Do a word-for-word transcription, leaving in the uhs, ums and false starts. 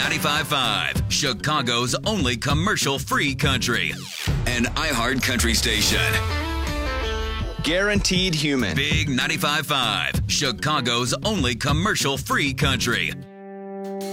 ninety-five point five, Chicago's only commercial-free country. An iHeart country station. Guaranteed human. Big ninety-five point five, Chicago's only commercial-free country.